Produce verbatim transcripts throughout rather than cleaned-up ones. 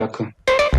Дякую.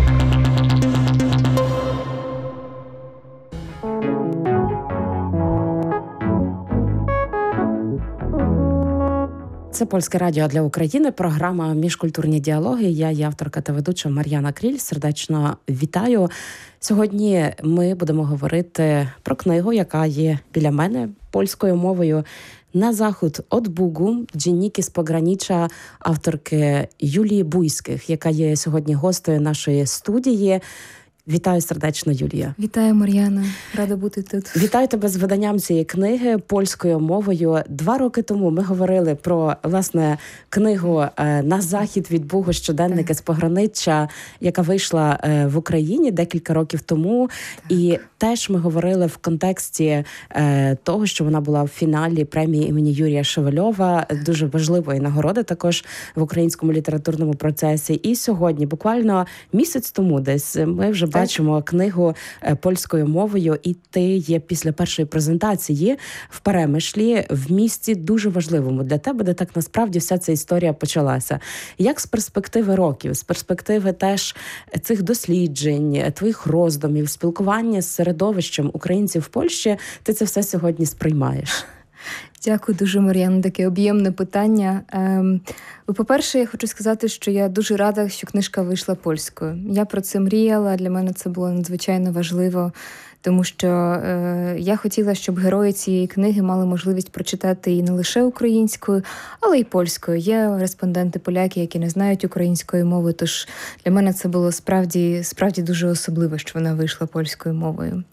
Це Польське радіо для України, програма «Міжкультурні діалоги». Я є авторка та ведуча Мар'яна Кріль. Сердечно вітаю. Сьогодні ми будемо говорити про книгу, яка є біля мене польською мовою. «На захід від Бугу. Dzienniki з погранича» авторки Юлії Буйських, яка є сьогодні гостею нашої студії. Вітаю сердечно, Юлія. Вітаю, Мар'яна. Рада бути тут. Вітаю тебе з виданням цієї книги польською мовою. Два роки тому ми говорили про, власне, книгу «На захід від Бугу. Щоденники з пограниччя», яка вийшла в Україні декілька років тому. Так. І теж ми говорили в контексті того, що вона була в фіналі премії імені Юрія Шевельова, дуже важливої нагороди також в українському літературному процесі. І сьогодні, буквально місяць тому десь, ми вже бачимо книгу польською мовою, і ти є після першої презентації в Перемишлі, в місті дуже важливому для тебе, де так насправді вся ця історія почалася. Як з перспективи років, з перспективи теж цих досліджень, твоїх роздумів, спілкування з середовищем українців в Польщі, ти це все сьогодні сприймаєш? Дякую дуже, Мар'яна, таке об'ємне питання. Ем, по-перше, я хочу сказати, що я дуже рада, що книжка вийшла польською. Я про це мріяла, для мене це було надзвичайно важливо, тому що е, я хотіла, щоб герої цієї книги мали можливість прочитати її не лише українською, але й польською. Є респонденти-поляки, які не знають української мови, тож для мене це було справді, справді дуже особливо, що вона вийшла польською мовою.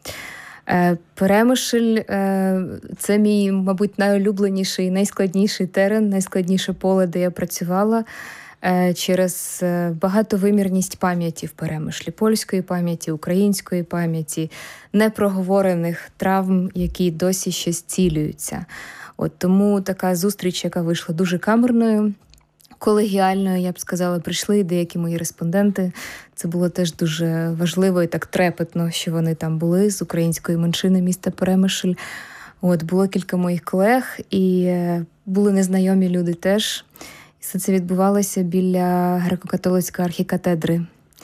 Перемишль – це мій, мабуть, найулюбленіший, найскладніший терен, найскладніше поле, де я працювала через багатовимірність пам'яті в Перемишлі, польської пам'яті, української пам'яті, непроговорених травм, які досі ще зцілюються. От тому така зустріч, яка вийшла дуже камерною, колегіальною, я б сказала, прийшли деякі мої респонденти. Це було теж дуже важливо і так трепетно, що вони там були з української меншини міста Перемишль. От, було кілька моїх колег, і були незнайомі люди теж. І все це відбувалося біля греко-католицької архікатедри.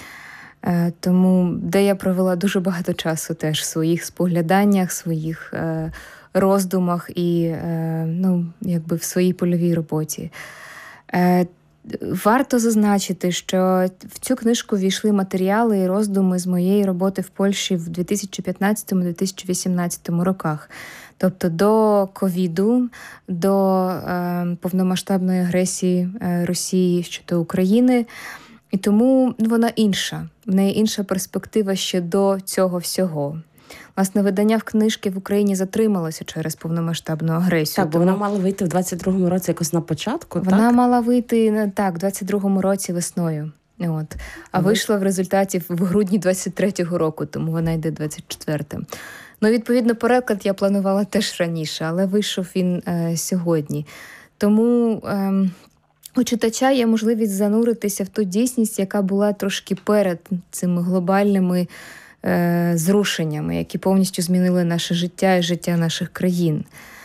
Тому, де я провела дуже багато часу теж в своїх спогляданнях, своїх роздумах і, ну, якби в своїй польовій роботі. Варто зазначити, що в цю книжку війшли матеріали і роздуми з моєї роботи в Польщі в дві тисячі п'ятнадцятому - дві тисячі вісімнадцятому роках. Тобто до ковіду, до е, повномасштабної агресії е, Росії щодо України. І тому вона інша. В неї інша перспектива ще до цього всього. Власне, видання в книжки в Україні затрималося через повномасштабну агресію. Так, бо вона мала вийти в двадцять другому році якось на початку, вона так? мала вийти, так, в двадцять другому році весною. От. А ага. Вийшла в результаті в грудні двадцять третього року, тому вона йде двадцять четвертим. Ну, відповідно, переклад я планувала теж раніше, але вийшов він е, сьогодні. Тому е, у читача є можливість зануритися в ту дійсність, яка була трошки перед цими глобальними зрушеннями, які повністю змінили наше життя і життя наших країн.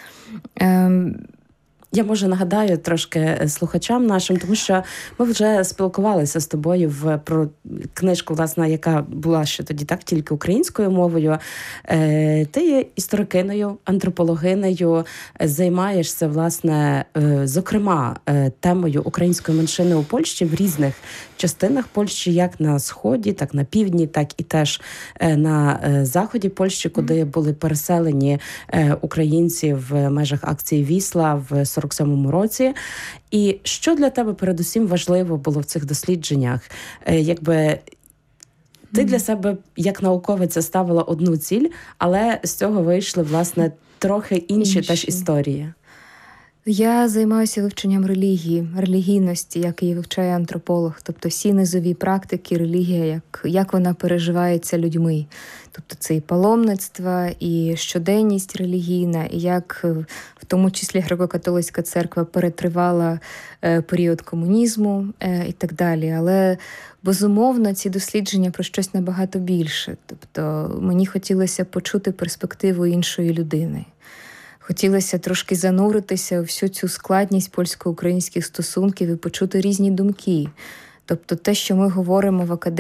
Я, може, нагадаю трошки слухачам нашим, тому що ми вже спілкувалися з тобою в, про книжку, власне, яка була ще тоді так тільки українською мовою. Е, ти є історикиною, антропологинею, займаєшся, власне, е, зокрема, е, темою української меншини у Польщі в різних частинах Польщі, як на Сході, так на Півдні, так і теж е, на е, Заході Польщі, куди були переселені е, українці в межах акції «Вісла» в сорок сьомому році. І що для тебе передусім важливо було в цих дослідженнях? Якби ти для себе, як науковиця, ставила одну ціль, але з цього вийшли, власне, трохи інші, інші. теж історії. Я займаюся вивченням релігії, релігійності, як її вивчає антрополог. Тобто всі низові практики, релігія, як, як вона переживається людьми. Тобто це і паломництво, і щоденність релігійна, і як в тому числі греко-католицька церква перетривала е, період комунізму е, і так далі. Але, безумовно, ці дослідження про щось набагато більше. Тобто мені хотілося почути перспективу іншої людини. Хотілося трошки зануритися у всю цю складність польсько-українських стосунків і почути різні думки. Тобто те, що ми говоримо в академії,